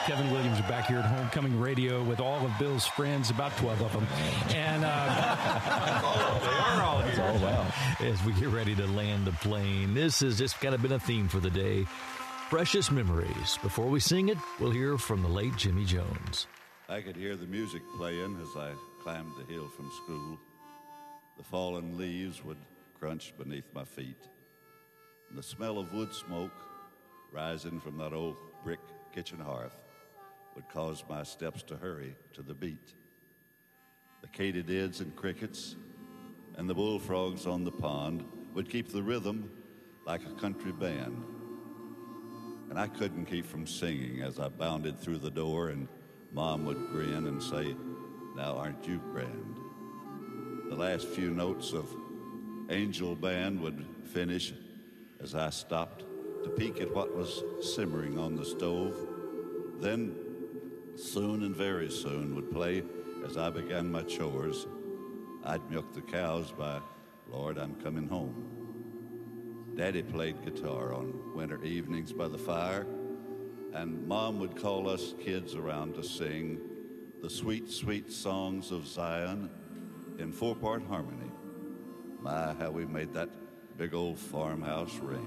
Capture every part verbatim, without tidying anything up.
Kevin Williams are back here at Homecoming Radio with all of Bill's friends, about twelve of them. And uh, they are all here. Oh, wow. As we get ready to land the plane, this has just kind of been a theme for the day. Precious memories. Before we sing it, we'll hear from the late Jimmy Jones. I could hear the music playing as I climbed the hill from school. The fallen leaves would crunch beneath my feet. And the smell of wood smoke rising from that old brick kitchen hearth would cause my steps to hurry to the beat. The katydids and crickets and the bullfrogs on the pond would keep the rhythm like a country band. And I couldn't keep from singing as I bounded through the door, and Mom would grin and say, "Now aren't you grand?" The last few notes of Angel Band would finish as I stopped to peek at what was simmering on the stove. Then, soon and very soon would play as I began my chores. I'd milk the cows by Lord, I'm Coming Home. Daddy played guitar on winter evenings by the fire, and Mom would call us kids around to sing the sweet, sweet songs of Zion in four-part harmony. My, how we made that big old farmhouse ring.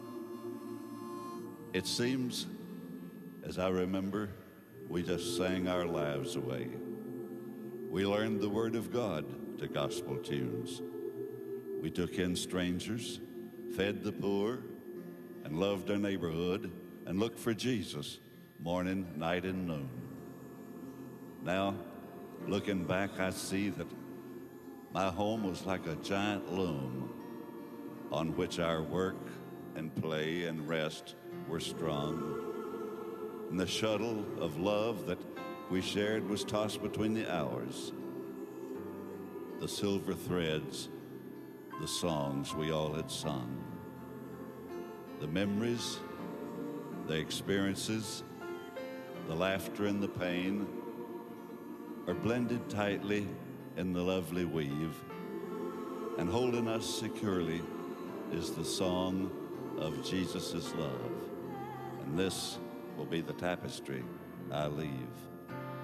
It seems, as I remember, we just sang our lives away. We learned the Word of God to gospel tunes. We took in strangers, fed the poor, and loved our neighborhood, and looked for Jesus morning, night, and noon. Now, looking back, I see that my home was like a giant loom on which our work and play and rest were strung. And the shuttle of love that we shared was tossed between the hours. The silver threads, the songs we all had sung. The memories, the experiences, the laughter and the pain are blended tightly in the lovely weave, and holding us securely is the song of Jesus' love. And this will be the tapestry I leave.